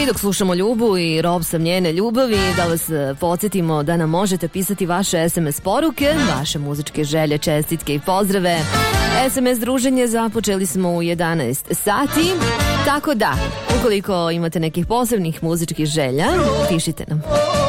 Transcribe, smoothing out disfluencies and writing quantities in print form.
I dok slušamo Ljubu i Rob sam njene ljubavi, da vas podsjetimo da nam možete pisati vaše SMS poruke, vaše muzičke želje, čestitke i pozdrave. SMS druženje započeli smo u 11 sati, tako da, ukoliko imate nekih posebnih muzičkih želja, pišite nam.